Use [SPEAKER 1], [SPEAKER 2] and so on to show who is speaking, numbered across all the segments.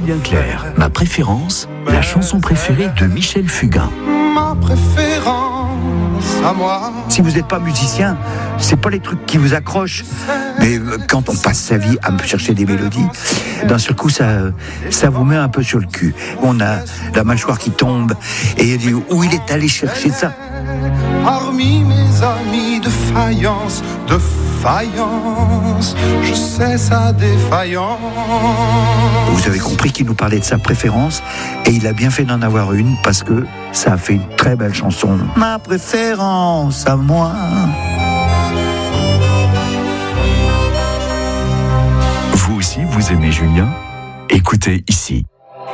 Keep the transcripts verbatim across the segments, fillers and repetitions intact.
[SPEAKER 1] Julien Clerc. Ma préférence, la chanson préférée de Michel Fugain.
[SPEAKER 2] Ma préférence à moi.
[SPEAKER 3] Si vous n'êtes pas musicien, c'est pas les trucs qui vous accrochent. Mais quand on passe sa vie à chercher des mélodies, d'un seul coup, ça, ça vous met un peu sur le cul. On a la mâchoire qui tombe et il dit où il est allé chercher ça.
[SPEAKER 2] Parmi mes amis de faïence, de faïence, je sais sa défaillance.
[SPEAKER 3] Vous avez compris qu'il nous parlait de sa préférence et il a bien fait d'en avoir une parce que ça a fait une très belle chanson. Ma préférence à moi.
[SPEAKER 1] Vous aussi, vous aimez Julien ? Écoutez ici.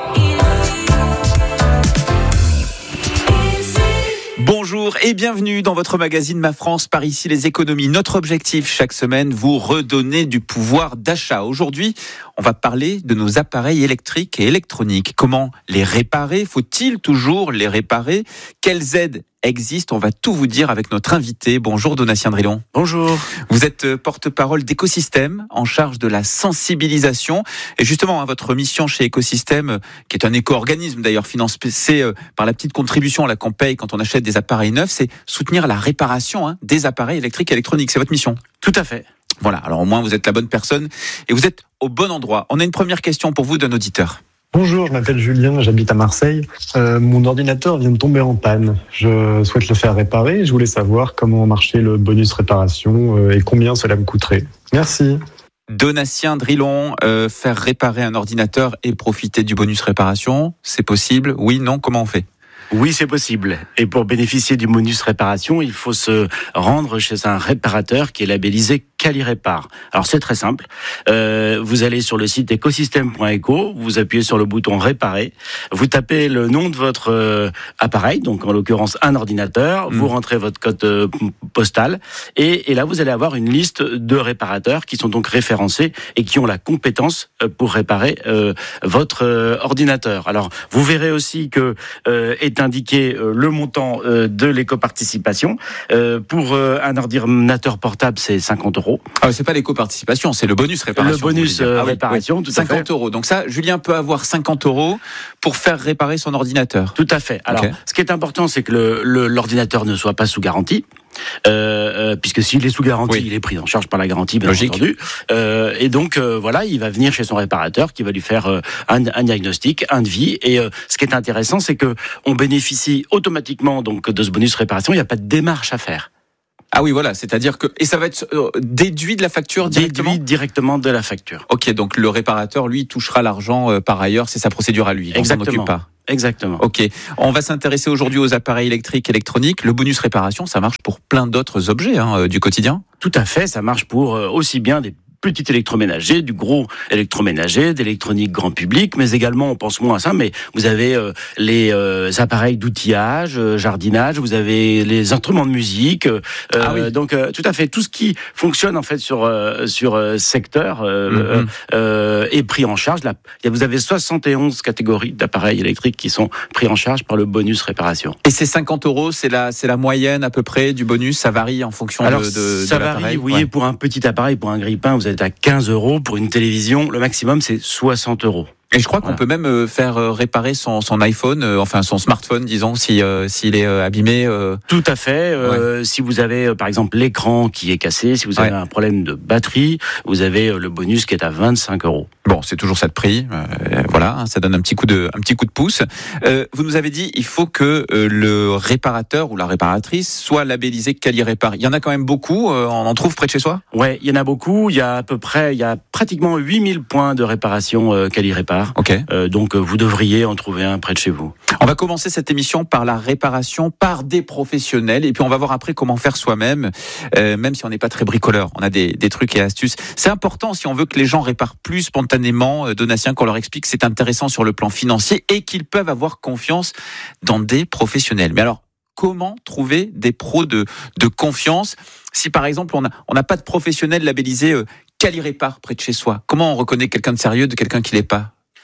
[SPEAKER 4] Bonjour et bienvenue dans votre magazine Ma France par ici les économies. Notre objectif chaque semaine, vous redonner du pouvoir d'achat. Aujourd'hui, on va parler de nos appareils électriques et électroniques. Comment les réparer ? Faut-il toujours les réparer ? Quelles aides existent ? On va tout vous dire avec notre invité. Bonjour Donatien Drilon.
[SPEAKER 5] Bonjour.
[SPEAKER 4] Vous êtes porte-parole d'Écosystème, en charge de la sensibilisation. Et justement, hein, votre mission chez Écosystème, qui est un éco-organisme d'ailleurs financé par la petite contribution là, qu'on paye quand on achète des appareils neufs, c'est soutenir la réparation hein, des appareils électriques et électroniques. C'est votre mission ?
[SPEAKER 5] Tout à fait.
[SPEAKER 4] Voilà, alors au moins vous êtes la bonne personne et vous êtes au bon endroit. On a une première question pour vous d'un auditeur.
[SPEAKER 6] Bonjour, je m'appelle Julien, j'habite à Marseille. Euh, mon ordinateur vient de tomber en panne. Je souhaite le faire réparer. Je voulais savoir comment marchait le bonus réparation euh, et combien cela me coûterait. Merci.
[SPEAKER 4] Donatien Drilon, euh, faire réparer un ordinateur et profiter du bonus réparation, c'est possible ? Oui, non, comment on fait ?
[SPEAKER 5] Oui, c'est possible. Et pour bénéficier du bonus réparation, il faut se rendre chez un réparateur qui est labellisé Quali-Répare. Alors c'est très simple. Euh, vous allez sur le site écosystème point éco, vous appuyez sur le bouton réparer, vous tapez le nom de votre euh, appareil, donc en l'occurrence un ordinateur, mmh. vous rentrez votre code euh, postal et, et là vous allez avoir une liste de réparateurs qui sont donc référencés et qui ont la compétence pour réparer euh, votre euh, ordinateur. Alors vous verrez aussi que euh, est indiqué euh, le montant euh, de l'éco-participation. Euh, pour euh, un ordinateur portable, c'est cinquante euros.
[SPEAKER 4] Ah, c'est pas l'éco-participation, c'est le bonus réparation.
[SPEAKER 5] Le bonus euh, ah, oui, réparation, oui. tout à fait.
[SPEAKER 4] cinquante euros. Donc ça, Julien peut avoir cinquante euros pour faire réparer son ordinateur.
[SPEAKER 5] Tout à fait. Alors, okay. Ce qui est important, c'est que le, le, l'ordinateur ne soit pas sous garantie. Euh, euh, puisque s'il est sous garantie, oui. il est pris en charge par la garantie, bien
[SPEAKER 4] Logique.
[SPEAKER 5] entendu. Euh, et donc, euh, voilà, il va venir chez son réparateur qui va lui faire euh, un, un diagnostic, un devis. Et euh, ce qui est intéressant, c'est que on bénéficie automatiquement donc de ce bonus réparation. Il n'y a pas de démarche à faire.
[SPEAKER 4] Ah oui, voilà, c'est-à-dire que... Et ça va être euh, déduit de la facture directement ?
[SPEAKER 5] Déduit directement de la facture.
[SPEAKER 4] Ok, donc le réparateur, lui, touchera l'argent euh, par ailleurs, c'est sa procédure à lui.
[SPEAKER 5] Exactement.
[SPEAKER 4] On s'en occupe pas.
[SPEAKER 5] Exactement.
[SPEAKER 4] Ok, on va s'intéresser aujourd'hui aux appareils électriques et électroniques. Le bonus réparation, ça marche pour plein d'autres objets hein, euh, du quotidien ?
[SPEAKER 5] Tout à fait, ça marche pour euh, aussi bien des petit électroménager, du gros électroménager, d'électronique grand public, mais également, on pense moins à ça, mais vous avez euh, les euh, appareils d'outillage, euh, jardinage, vous avez les instruments de musique, euh, ah oui. donc euh, tout à fait, tout ce qui fonctionne en fait sur euh, sur euh, secteur euh, mm-hmm. euh, est pris en charge. Là, vous avez soixante et onze catégories d'appareils électriques qui sont pris en charge par le bonus réparation.
[SPEAKER 4] Et ces cinquante euros, c'est la c'est la moyenne à peu près du bonus, ça varie en fonction
[SPEAKER 5] Alors,
[SPEAKER 4] de, de,
[SPEAKER 5] ça
[SPEAKER 4] de l'appareil.
[SPEAKER 5] varie, oui, ouais. Pour un petit appareil, pour un grille-pain, vous êtes à quinze euros. Pour une télévision, le maximum, c'est soixante euros.
[SPEAKER 4] Et je crois qu'on
[SPEAKER 5] voilà.
[SPEAKER 4] peut même faire réparer son, son iPhone, euh, enfin son smartphone, disons, si euh, s'il est euh, abîmé. Euh...
[SPEAKER 5] Tout à fait. Euh, ouais. Si vous avez, euh, par exemple, l'écran qui est cassé, si vous avez ouais. un problème de batterie, vous avez euh, le bonus qui est à vingt-cinq euros.
[SPEAKER 4] Bon, c'est toujours ça de prix. Euh, voilà, hein, ça donne un petit coup de, un petit coup de pouce. Euh, vous nous avez dit, il faut que euh, le réparateur ou la réparatrice soit labellisé Quali-Répare. Il y en a quand même beaucoup. Euh, on en trouve près de chez soi ?
[SPEAKER 5] Ouais, il y en a beaucoup. Il y a à peu près, il y a pratiquement huit mille points de réparation euh, Quali-Répare.
[SPEAKER 4] Ok.
[SPEAKER 5] Euh, donc vous devriez en trouver un près de chez vous.
[SPEAKER 4] On va commencer cette émission par la réparation par des professionnels et puis on va voir après comment faire soi-même, euh, même si on n'est pas très bricoleur. On a des, des trucs et astuces. C'est important si on veut que les gens réparent plus spontanément, euh, Donatien, qu'on leur explique que c'est intéressant sur le plan financier et qu'ils peuvent avoir confiance dans des professionnels. Mais alors, comment trouver des pros de, de confiance si par exemple on n'a on n'a pas de professionnel labellisé euh, Quali-Répare près de chez soi ? Comment on reconnaît quelqu'un de sérieux de quelqu'un qui l'est pas ?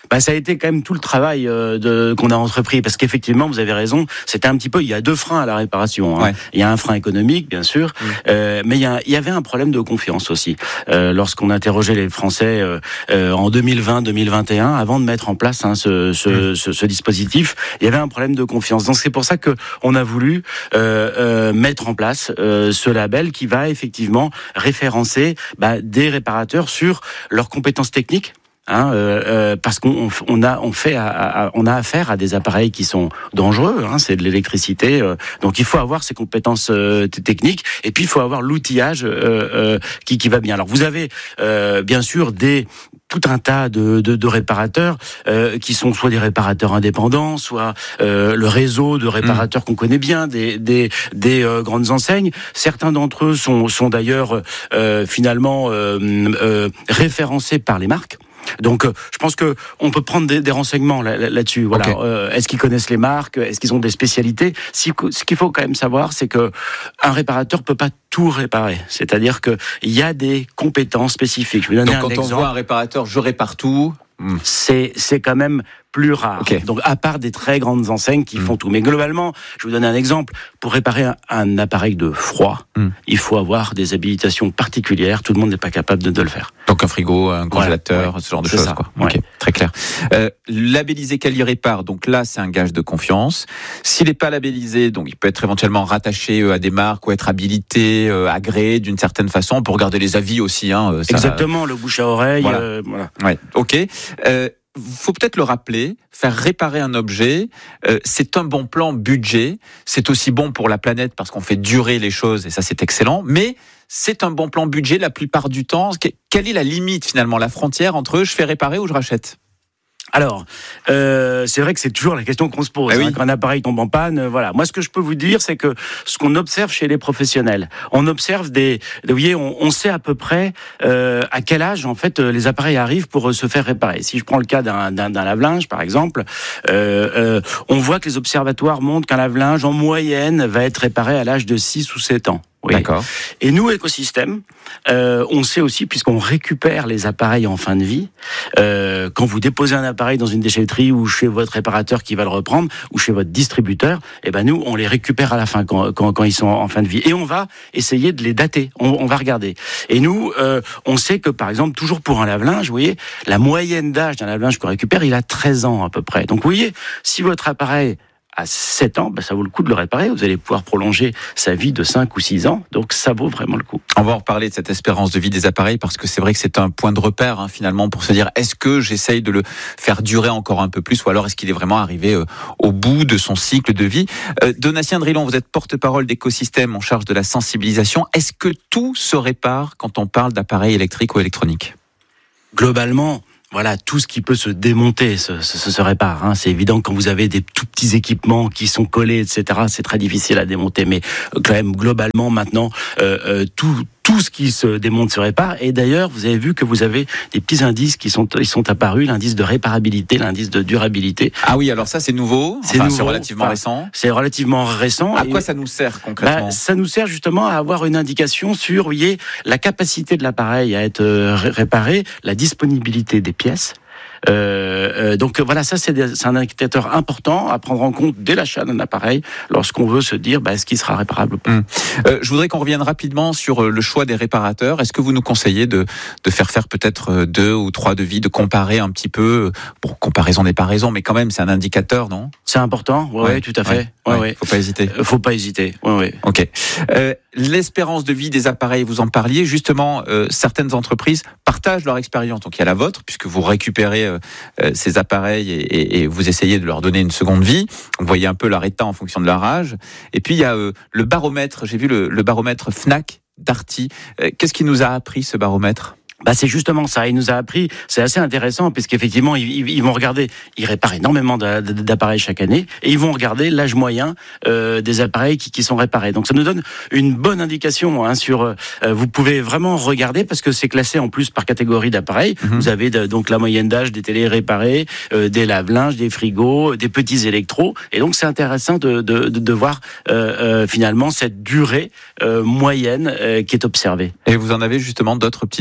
[SPEAKER 5] Bah, ça a été quand même tout le travail euh, de, qu'on a entrepris, parce qu'effectivement, vous avez raison, c'était un petit peu, il y a deux freins à la réparation. Hein. Ouais. Il y a un frein économique, bien sûr, mmh. euh, mais il y, a, il y avait un problème de confiance aussi. Euh, lorsqu'on interrogeait les Français euh, euh, en deux mille vingt deux mille vingt et un, avant de mettre en place hein, ce, ce, mmh. ce, ce dispositif, il y avait un problème de confiance. Donc c'est pour ça que on a voulu euh, euh, mettre en place euh, ce label qui va effectivement référencer bah, des réparateurs sur leurs compétences techniques. Hein, euh, euh, parce qu'on on a on fait à, à, on a affaire à des appareils qui sont dangereux, hein, c'est de l'électricité, euh, donc il faut avoir ces compétences euh, techniques et puis il faut avoir l'outillage euh, euh, qui qui va bien. Alors vous avez euh, bien sûr des tout un tas de, de, de réparateurs euh, qui sont soit des réparateurs indépendants, soit euh, le réseau de réparateurs mmh. qu'on connaît bien, des des, des euh, grandes enseignes. Certains d'entre eux sont sont d'ailleurs euh, finalement euh, euh, référencés par les marques. Donc, euh, je pense que on peut prendre des, des renseignements là, là, là-dessus. Voilà. Okay. Euh, est-ce qu'ils connaissent les marques ? Est-ce qu'ils ont des spécialités ? Si, ce qu'il faut quand même savoir, c'est que un réparateur peut pas tout réparer. C'est-à-dire que il y a des compétences spécifiques. Je vais donner
[SPEAKER 4] Donc,
[SPEAKER 5] un
[SPEAKER 4] quand
[SPEAKER 5] exemple.
[SPEAKER 4] on voit un réparateur, je répare tout.
[SPEAKER 5] Mmh. C'est c'est quand même plus rare. Okay. Donc à part des très grandes enseignes qui mmh. font tout. Mais globalement, je vais vous donner un exemple. Pour réparer un, un appareil de froid, mmh. il faut avoir des habilitations particulières. Tout le monde n'est pas capable de, de le faire.
[SPEAKER 4] Donc un frigo, un congélateur, voilà, ouais. ce genre de
[SPEAKER 5] c'est
[SPEAKER 4] choses.
[SPEAKER 5] Ça.
[SPEAKER 4] Quoi.
[SPEAKER 5] Ouais.
[SPEAKER 4] Ok, très clair. Euh, labellisé Quali-Répar, donc là c'est un gage de confiance. S'il n'est pas labellisé, donc il peut être éventuellement rattaché euh, à des marques ou être habilité, euh, agréé d'une certaine façon pour regarder les avis aussi. Hein,
[SPEAKER 5] ça, Exactement, le bouche à oreille.
[SPEAKER 4] Voilà.
[SPEAKER 5] Euh, voilà.
[SPEAKER 4] Ouais. Ok. Euh, faut peut-être le rappeler, faire réparer un objet, euh, c'est un bon plan budget, c'est aussi bon pour la planète parce qu'on fait durer les choses et ça c'est excellent, mais c'est un bon plan budget la plupart du temps. Quelle est la limite finalement, la frontière entre je fais réparer ou je rachète ?
[SPEAKER 5] Alors, euh, c'est vrai que c'est toujours la question qu'on se pose. Eh oui. hein, quand un appareil tombe en panne, euh, voilà. Moi, ce que je peux vous dire, c'est que ce qu'on observe chez les professionnels, on observe des, vous voyez, on, on sait à peu près euh, à quel âge en fait les appareils arrivent pour se faire réparer. Si je prends le cas d'un, d'un, d'un lave-linge, par exemple, euh, euh, on voit que les observatoires montrent qu'un lave-linge en moyenne va être réparé à l'âge de six ou sept ans. Oui.
[SPEAKER 4] D'accord.
[SPEAKER 5] Et nous, écosystème, euh, on sait aussi, puisqu'on récupère les appareils en fin de vie, euh, quand vous déposez un appareil dans une déchetterie ou chez votre réparateur qui va le reprendre, ou chez votre distributeur, eh ben nous, on les récupère à la fin quand, quand, quand ils sont en fin de vie. Et on va essayer de les dater, on, on va regarder. Et nous, euh, on sait que, par exemple, toujours pour un lave-linge, vous voyez, la moyenne d'âge d'un lave-linge qu'on récupère, il a treize ans à peu près. Donc vous voyez, si votre appareil à sept ans, ben ça vaut le coup de le réparer. Vous allez pouvoir prolonger sa vie de cinq ou six ans. Donc, ça vaut vraiment le coup.
[SPEAKER 4] On va en reparler de cette espérance de vie des appareils parce que c'est vrai que c'est un point de repère, hein, finalement, pour se dire est-ce que j'essaye de le faire durer encore un peu plus ou alors est-ce qu'il est vraiment arrivé euh, au bout de son cycle de vie. euh, Donatien Drilon, vous êtes porte-parole d'écosystème en charge de la sensibilisation. Est-ce que tout se répare quand on parle d'appareils électriques ou électroniques ?
[SPEAKER 5] Globalement, voilà, tout ce qui peut se démonter se, se, se répare. Hein. C'est évident quand vous avez des tout petits équipements qui sont collés, et cetera. C'est très difficile à démonter, mais quand même globalement maintenant, euh, euh, tout tout ce qui se démonte se répare. Et d'ailleurs, vous avez vu que vous avez des petits indices qui sont ils sont apparus, l'indice de réparabilité, l'indice de durabilité.
[SPEAKER 4] Ah oui, alors ça c'est nouveau.
[SPEAKER 5] C'est,
[SPEAKER 4] enfin,
[SPEAKER 5] nouveau,
[SPEAKER 4] c'est relativement
[SPEAKER 5] enfin,
[SPEAKER 4] récent.
[SPEAKER 5] C'est relativement récent.
[SPEAKER 4] À quoi ça nous sert concrètement ?
[SPEAKER 5] Bah, ça nous sert justement à avoir une indication sur, vous voyez, la capacité de l'appareil à être réparé, la disponibilité des pièces. Euh, euh, donc voilà, ça c'est, des, c'est un indicateur important à prendre en compte dès l'achat d'un appareil lorsqu'on veut se dire bah, est-ce qu'il sera réparable ou pas.
[SPEAKER 4] Mmh. Euh, je voudrais qu'on revienne rapidement sur le choix des réparateurs. Est-ce que vous nous conseillez de, de faire faire peut-être deux ou trois devis, de comparer un petit peu, bon, comparaison n'est pas raison, mais quand même c'est un indicateur, non ?
[SPEAKER 5] C'est important, oui, ouais, ouais, tout à fait.
[SPEAKER 4] Ouais,
[SPEAKER 5] ouais,
[SPEAKER 4] ouais. Faut pas hésiter.
[SPEAKER 5] Euh, faut pas hésiter, oui, oui.
[SPEAKER 4] Ok. Euh, l'espérance de vie des appareils, vous en parliez, justement, euh, certaines entreprises partagent leur expérience. Donc il y a la vôtre, puisque vous récupérez euh, ces appareils et, et, et vous essayez de leur donner une seconde vie. Vous voyez un peu leur état en fonction de leur âge. Et puis il y a euh, le baromètre, j'ai vu le, le baromètre Fnac Darty. Euh, qu'est-ce qui nous a appris ce baromètre ?
[SPEAKER 5] Bah c'est justement ça. Il nous a appris, c'est assez intéressant puisqu'effectivement ils, ils vont regarder, ils réparent énormément d'appareils chaque année et ils vont regarder l'âge moyen euh, des appareils qui, qui sont réparés. Donc ça nous donne une bonne indication hein, sur. Euh, vous pouvez vraiment regarder parce que c'est classé en plus par catégorie d'appareils. Mm-hmm. Vous avez de, donc la moyenne d'âge des télés réparées, euh, des lave-linges, des frigos, des petits électros. Et donc c'est intéressant de, de, de, de voir euh, euh, finalement cette durée euh, moyenne euh, qui est observée.
[SPEAKER 4] Et vous en avez justement d'autres petites durées là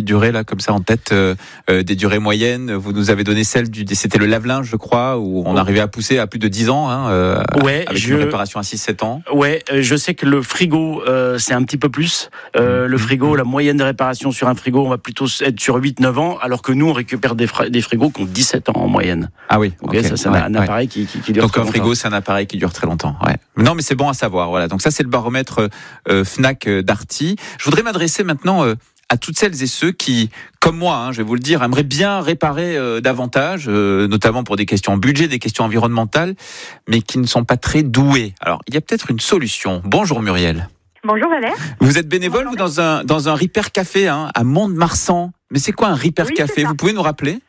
[SPEAKER 4] comme ça en tête euh, euh, des durées moyennes. Vous nous avez donné celle du, c'était le lave-linge, je crois, où on arrivait à pousser à plus de dix ans, hein, euh,
[SPEAKER 5] ouais,
[SPEAKER 4] avec
[SPEAKER 5] je...
[SPEAKER 4] une réparation à six sept ans.
[SPEAKER 5] Ouais, je sais que le frigo, euh, c'est un petit peu plus. Euh, mmh. Le frigo, la moyenne de réparation sur un frigo, on va plutôt être sur huit neuf ans, alors que nous, on récupère des, fra- des frigos qui ont dix-sept ans en moyenne.
[SPEAKER 4] Ah oui,
[SPEAKER 5] okay, okay. Ça, c'est ouais, un appareil ouais. qui, qui, qui dure
[SPEAKER 4] Donc
[SPEAKER 5] très
[SPEAKER 4] un
[SPEAKER 5] longtemps.
[SPEAKER 4] frigo, c'est un appareil qui dure très longtemps. Ouais. Non, mais c'est bon à savoir. Voilà. Donc ça, c'est le baromètre euh, Fnac euh, Darty. Je voudrais m'adresser maintenant euh, à toutes celles et ceux qui, comme moi, hein, je vais vous le dire, aimeraient bien réparer euh, davantage, euh, notamment pour des questions budget, des questions environnementales, mais qui ne sont pas très doués. Alors, il y a peut-être une solution. Bonjour Muriel.
[SPEAKER 7] Bonjour Valère.
[SPEAKER 4] Vous êtes bénévole, Bonjour, vous, dans un, dans un Repair Café hein, à Mont-de-Marsan. Mais c'est quoi un Repair
[SPEAKER 7] oui,
[SPEAKER 4] Café? Vous pouvez nous rappeler?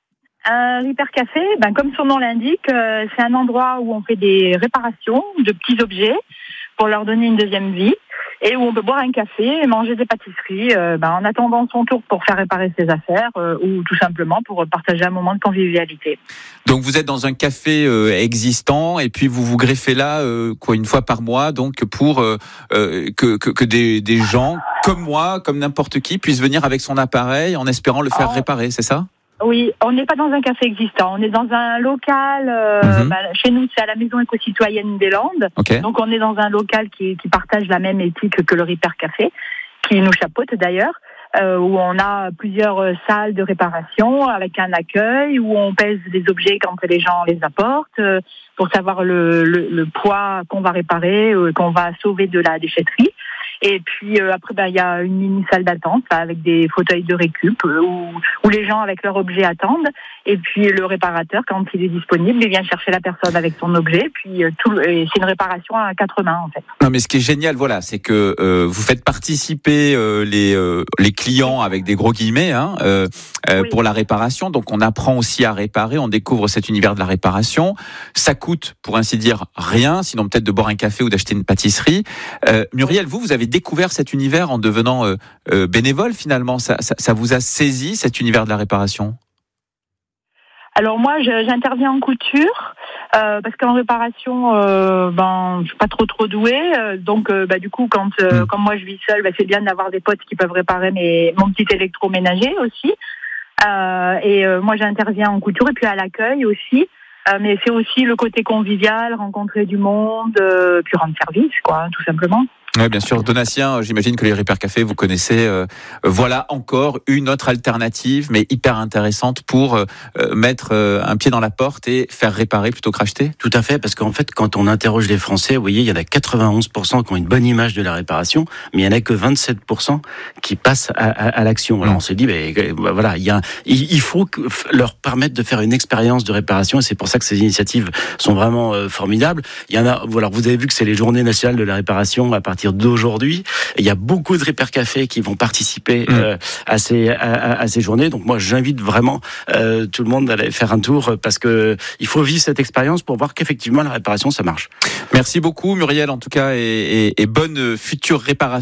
[SPEAKER 7] Un Repair Café, ben, comme son nom l'indique, euh, c'est un endroit où on fait des réparations de petits objets pour leur donner une deuxième vie et où on peut boire un café et manger des pâtisseries euh, ben, en attendant son tour pour faire réparer ses affaires euh, ou tout simplement pour partager un moment de convivialité.
[SPEAKER 4] Donc vous êtes dans un café euh, existant et puis vous vous greffez là euh, quoi une fois par mois donc pour euh, euh, que, que, que des, des gens comme moi, comme n'importe qui puissent venir avec son appareil en espérant le faire oh. réparer, c'est ça?
[SPEAKER 7] Oui, on n'est pas dans un café existant, on est dans un local, euh, mm-hmm. bah, chez nous c'est à la Maison éco-citoyenne des Landes, okay. Donc on est dans un local qui, qui partage la même éthique que le Repair Café, qui nous chapeaute d'ailleurs, euh, où on a plusieurs salles de réparation avec un accueil, où on pèse des objets quand les gens les apportent, euh, pour savoir le, le, le poids qu'on va réparer, euh, qu'on va sauver de la déchetterie. Et puis euh, après, ben il y a une mini salle d'attente là, avec des fauteuils de récup euh, où, où les gens avec leur objet attendent. Et puis le réparateur, quand il est disponible, il vient chercher la personne avec son objet. Puis euh, tout, et c'est une réparation à quatre mains en fait.
[SPEAKER 4] Non, mais ce qui est génial, voilà, c'est que euh, vous faites participer euh, les euh, les clients avec des gros guillemets hein, euh, euh, oui. pour la réparation. Donc on apprend aussi à réparer, on découvre cet univers de la réparation. Ça coûte, pour ainsi dire, rien, sinon peut-être de boire un café ou d'acheter une pâtisserie. Euh, Muriel, vous, vous avez découvert cet univers en devenant euh, euh, bénévole finalement, ça, ça, ça vous a saisi cet univers de la réparation?
[SPEAKER 7] Alors moi je, j'interviens en couture euh, parce qu'en réparation euh, ben je suis pas trop trop douée euh, donc euh, bah du coup quand euh, mmh. comme moi je vis seule bah, c'est bien d'avoir des potes qui peuvent réparer mes mon petit électroménager aussi euh, et euh, moi j'interviens en couture et puis à l'accueil aussi. Euh, mais c'est aussi le côté convivial, rencontrer du monde, euh, puis rendre service, quoi, tout simplement.
[SPEAKER 4] Oui, bien sûr. Donatien, j'imagine que les Repair Café, vous connaissez. Euh, voilà encore une autre alternative, mais hyper intéressante pour euh, mettre euh, un pied dans la porte et faire réparer plutôt que racheter.
[SPEAKER 5] Tout à fait, parce qu'en fait, quand on interroge les Français, vous voyez, il y en a quatre-vingt-onze pour cent qui ont une bonne image de la réparation, mais il y en a que vingt-sept pour cent qui passent à, à, à l'action. Alors mmh. on s'est dit, ben bah, voilà, il y a, il, il faut que, leur permettre de faire une expérience de réparation, et c'est pour ça que ces initiatives sont vraiment euh, formidables. Il y en a, voilà, vous avez vu que c'est les Journées nationales de la réparation à partir d'aujourd'hui. Il y a beaucoup de Repair Café qui vont participer mmh. euh, à ces à, à ces journées. Donc moi, j'invite vraiment euh, tout le monde à aller faire un tour parce que il faut vivre cette expérience pour voir qu'effectivement la réparation ça marche.
[SPEAKER 4] Merci beaucoup Muriel en tout cas et, et, et bonne future réparation.